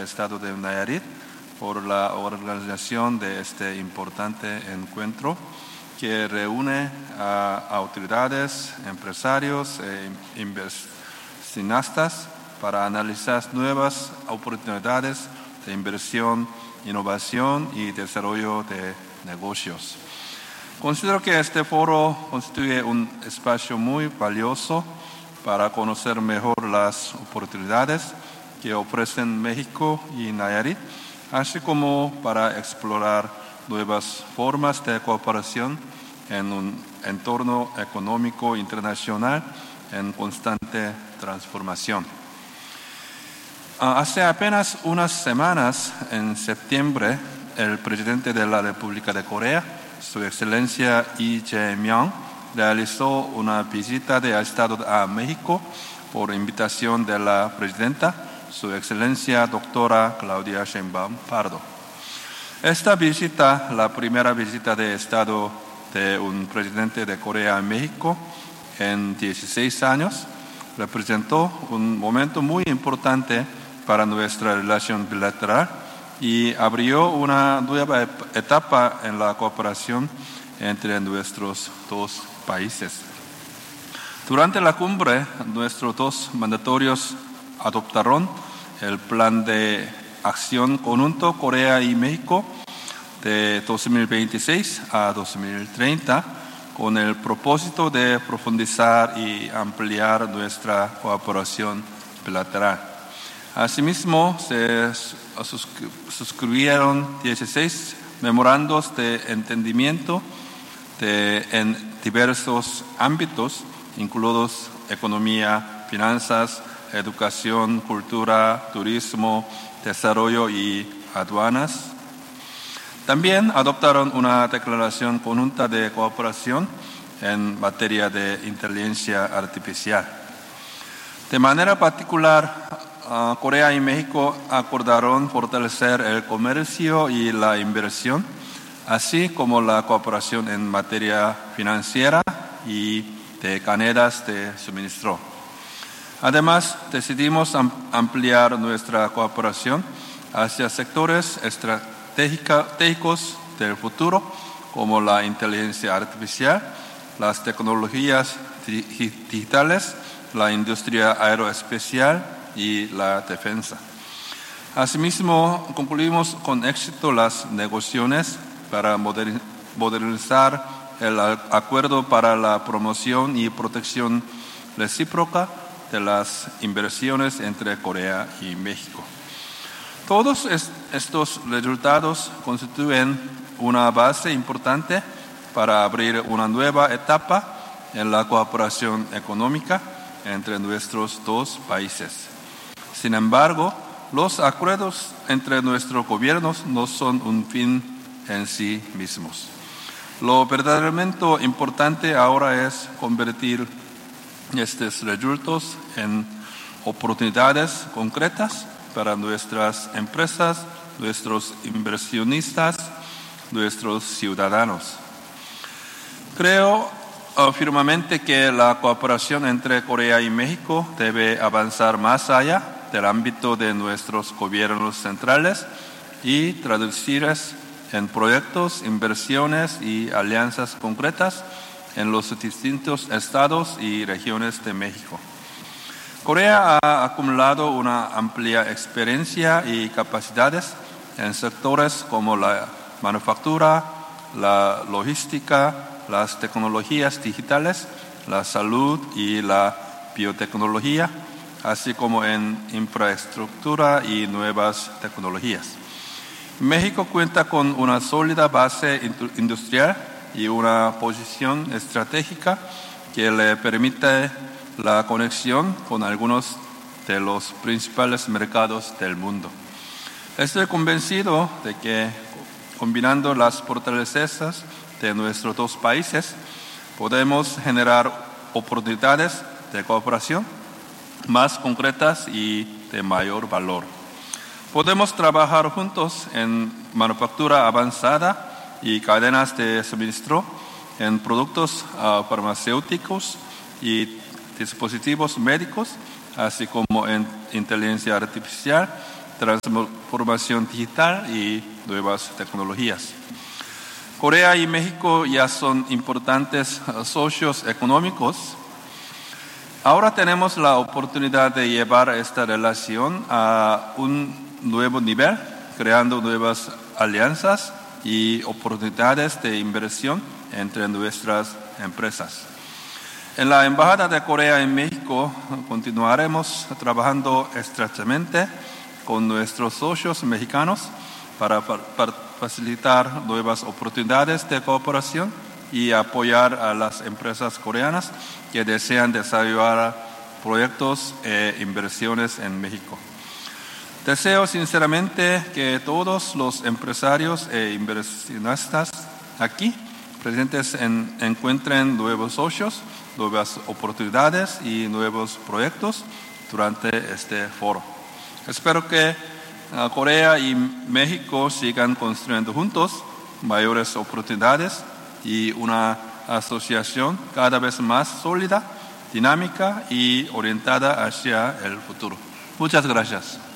estado de Nayarit por la organización de este importante encuentro que reúne a autoridades, empresarios e inversionistas para analizar nuevas oportunidades de inversión, innovación y desarrollo de negocios. Considero que este foro constituye un espacio muy valioso para conocer mejor las oportunidades que ofrecen México y Nayarit, así como para explorar nuevas formas de cooperación en un entorno económico internacional en constante transformación. Hace apenas unas semanas, en septiembre, el presidente de la República de Corea, Su Excelencia Lee Jae-myung, realizó una visita de Estado a México por invitación de la presidenta, Su Excelencia Doctora Claudia Sheinbaum Pardo. Esta visita, la primera visita de Estado de un presidente de Corea a México en 16 años, representó un momento muy importante para nuestra relación bilateral y abrió una nueva etapa en la cooperación entre nuestros dos países. Durante la cumbre, nuestros dos mandatorios adoptaron el Plan de Acción Conjunto Corea y México de 2026 a 2030 con el propósito de profundizar y ampliar nuestra cooperación bilateral. Asimismo, se suscribieron 16 memorandos de entendimiento en diversos ámbitos, incluidos economía, finanzas, educación, cultura, turismo, desarrollo y aduanas. También adoptaron una declaración conjunta de cooperación en materia de inteligencia artificial. De manera particular, Corea y México acordaron fortalecer el comercio y la inversión, así como la cooperación en materia financiera y de cadenas de suministro. Además, decidimos ampliar nuestra cooperación hacia sectores estratégicos del futuro, como la inteligencia artificial, las tecnologías digitales, la industria aeroespacial y la defensa. Asimismo, concluimos con éxito las negociaciones para modernizar el acuerdo para la promoción y protección recíproca de las inversiones entre Corea y México. Todos estos resultados constituyen una base importante para abrir una nueva etapa en la cooperación económica entre nuestros dos países. Sin embargo, los acuerdos entre nuestros gobiernos no son un fin en sí mismos. Lo verdaderamente importante ahora es convertir estos resultados en oportunidades concretas para nuestras empresas, nuestros inversionistas, nuestros ciudadanos. Creo firmemente que la cooperación entre Corea y México debe avanzar más allá del ámbito de nuestros gobiernos centrales y traducirse en proyectos, inversiones y alianzas concretas en los distintos estados y regiones de México. Corea ha acumulado una amplia experiencia y capacidades en sectores como la manufactura, la logística, las tecnologías digitales, la salud y la biotecnología, así como en infraestructura y nuevas tecnologías. México cuenta con una sólida base industrial y una posición estratégica que le permite la conexión con algunos de los principales mercados del mundo. Estoy convencido de que, combinando las fortalezas de nuestros dos países, podemos generar oportunidades de cooperación más concretas y de mayor valor. Podemos trabajar juntos en manufactura avanzada y cadenas de suministro, en productos farmacéuticos y dispositivos médicos, así como en inteligencia artificial transformación digital y nuevas tecnologías. Corea y México ya son importantes socios económicos. Ahora tenemos la oportunidad de llevar esta relación a un nuevo nivel, creando nuevas alianzas y oportunidades de inversión entre nuestras empresas. En la Embajada de Corea en México continuaremos trabajando estrechamente con nuestros socios mexicanos para facilitar nuevas oportunidades de cooperación y apoyar a las empresas coreanas que desean desarrollar proyectos e inversiones en México. Deseo sinceramente que todos los empresarios e inversionistas aquí presentes encuentren nuevos socios, nuevas oportunidades y nuevos proyectos durante este foro. Espero que Corea y México sigan construyendo juntos mayores oportunidades y una asociación cada vez más sólida, dinámica y orientada hacia el futuro. Muchas gracias.